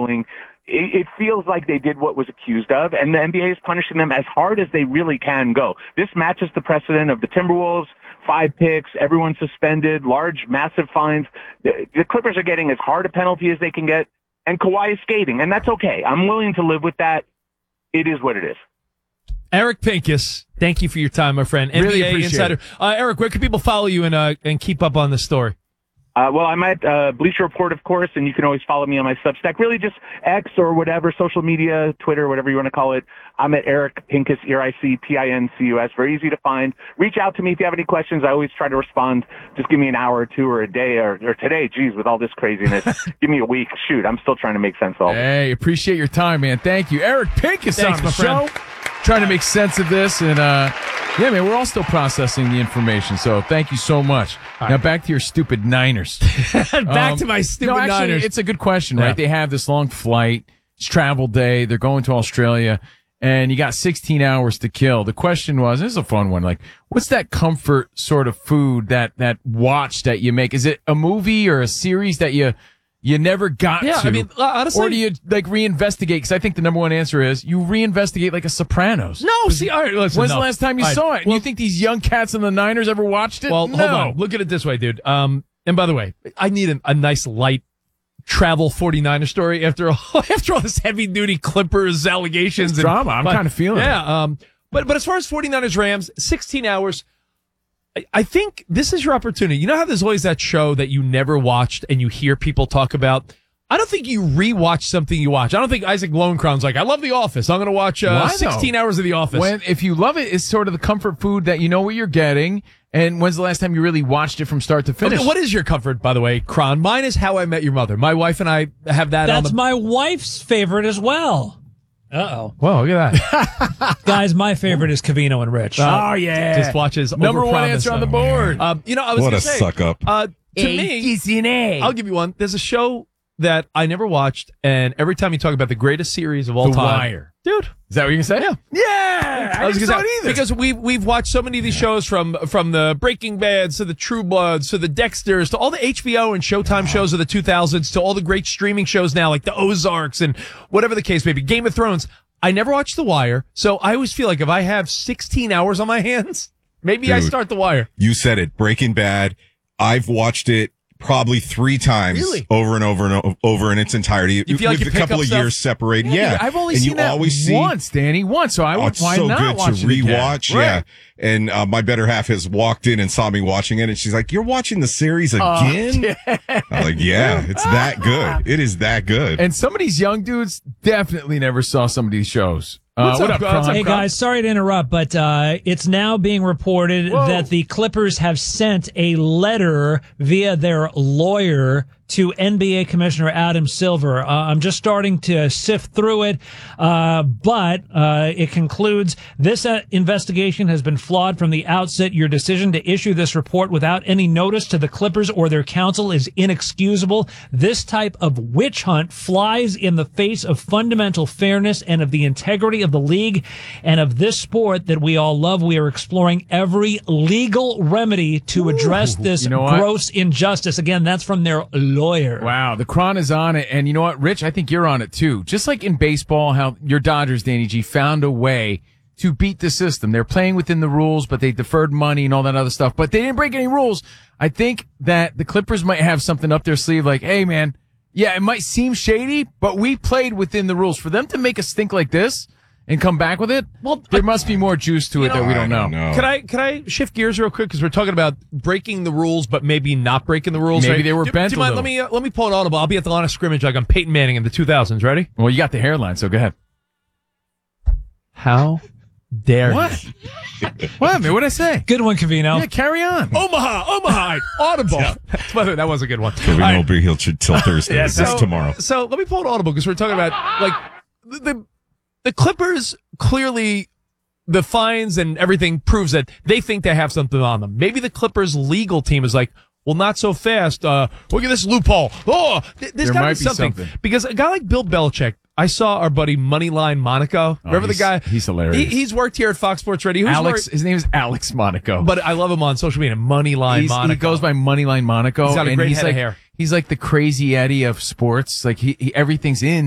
gambling. It feels like they did what was accused of, and the NBA is punishing them as hard as they really can go. This matches the precedent of the Timberwolves, 5 picks, everyone suspended, large, massive fines. The Clippers are getting as hard a penalty as they can get, and Kawhi is skating, and that's okay. I'm willing to live with that. It is what it is. Eric Pincus, thank you for your time, my friend. Really NBA appreciate Insider. Eric, where can people follow you and keep up on the story? Well, I'm at Bleacher Report, of course, and you can always follow me on my Substack. Really just X or whatever, social media, Twitter, whatever you want to call it. I'm at Eric Pincus, EricPincus. Very easy to find. Reach out to me if you have any questions. I always try to respond. Just give me an hour or two or a day or today. Geez, with all this craziness, give me a week. Shoot, I'm still trying to make sense of all this. Hey, appreciate your time, man. Thank you. Eric Pincus on the show. Trying to make sense of this. And, yeah, man, we're all still processing the information. So thank you so much. Now back to your stupid Niners. Back to my stupid no, actually, Niners. It's a good question, right? They have this long flight. It's travel day. They're going to Australia. And you got 16 hours to kill. The question was, this is a fun one, like, what's that comfort sort of food, that watch that you make? Is it a movie or a series that you never got to? I mean, honestly. Or do you, like, reinvestigate? Because I think the number one answer is you reinvestigate like a Sopranos. No, see, all right, listen. When's the last time you saw it? And you think these young cats in the Niners ever watched it? Well, no. hold on. Look at it this way, dude. And by the way, I need a nice light travel 49er story after all this heavy duty Clippers allegations and drama. I'm kind of feeling it. Yeah. But as far as 49ers Rams, 16 hours. I think this is your opportunity. You know how there's always that show that you never watched and you hear people talk about? I don't think you rewatch something you watch. I don't think Isaac Lowenkron's like, I love The Office. I'm going to watch 16 hours of The Office. If you love it, it's sort of the comfort food that you know what you're getting. And when's the last time you really watched it from start to finish? Okay, what is your comfort, by the way, Kron? Mine is How I Met Your Mother. My wife and I have that That's my wife's favorite as well. Uh-oh. Whoa, look at that. Guys, my favorite is Covino and Rich. Oh, yeah. Just watches number one answer on the board. I was what gonna a say, suck up. To me, I'll give you one. There's a show that I never watched, and every time you talk about the greatest series of all The time. Wire. Dude. Is that what you're going to say? Yeah. I didn't saw it either. Because we've watched so many of these shows from the Breaking Bads to the True Bloods to the Dexters to all the HBO and Showtime shows of the 2000s to all the great streaming shows now like the Ozarks and whatever the case may be. Game of Thrones. I never watched The Wire, so I always feel like if I have 16 hours on my hands, maybe I start The Wire. You said it. Breaking Bad. I've watched it probably 3 times over and over and over in its entirety. You feel like with you a couple of years separated. Yeah. Dude, I've only seen that once, Danny. Once. So it's why so not good watch to it again? rewatch. Right. Yeah. And my better half has walked in and saw me watching it, and she's like, "You're watching the series again?" I'm like, "Yeah, it's that good. It is that good." And some of these young dudes definitely never saw some of these shows. What up, Kron? Hey, guys, sorry to interrupt, but it's now being reported that the Clippers have sent a letter via their lawyer to NBA Commissioner Adam Silver. I'm just starting to sift through it, but it concludes, this investigation has been flawed from the outset. Your decision to issue this report without any notice to the Clippers or their counsel is inexcusable. This type of witch hunt flies in the face of fundamental fairness and of the integrity of the league and of this sport that we all love. We are exploring every legal remedy to address this gross injustice. Again, that's from their lawyer. Wow, the Kron is on it. And you know what, Rich? I think you're on it too. Just like in baseball, how your Dodgers, Danny G, found a way to beat the system. They're playing within the rules, but they deferred money and all that other stuff. But they didn't break any rules. I think that the Clippers might have something up their sleeve like, hey, man, yeah, it might seem shady, but we played within the rules. For them to make a stink like this and come back with it, well, there must be more juice to it that we don't know. Can I shift gears real quick because we're talking about breaking the rules, but maybe not breaking the rules. Maybe they were bent. Do you mind? Let me pull an audible. I'll be at the line of scrimmage like I'm Peyton Manning in the 2000s. Ready? Well, you got the hairline, so go ahead. How dare what? What? What did I say? Good one, Covino. Yeah, carry on. Omaha, audible. By the way, that was a good one. Covino will be here till Thursday. That's tomorrow. So let me pull an audible because we're talking about like the Clippers. Clearly, the fines and everything proves that they think they have something on them. Maybe the Clippers legal team is like, well, not so fast. Look at this loophole. Oh, there's got to be something. Because a guy like Bill Belichick, I saw our buddy Moneyline Monaco. Remember the guy? He's hilarious. He's worked here at Fox Sports Radio. His name is Alex Monaco. But I love him on social media. Moneyline Monaco. He goes by Moneyline Monaco. He's got a great head of hair. He's like the crazy Eddie of sports. Like he everything's in.